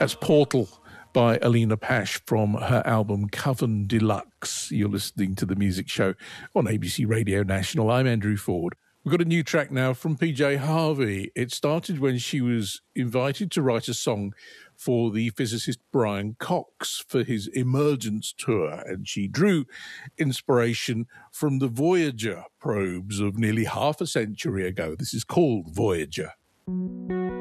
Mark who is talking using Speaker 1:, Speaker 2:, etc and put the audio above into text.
Speaker 1: That's Portal by Alina Pash from her album Coven Deluxe. You're listening to The Music Show on ABC Radio National. I'm Andrew Ford. We've got a new track now from PJ Harvey. It started when she was invited to write a song for the physicist Brian Cox for his Emergence tour, and she drew inspiration from the Voyager probes of nearly half a century ago. This is called Voyager.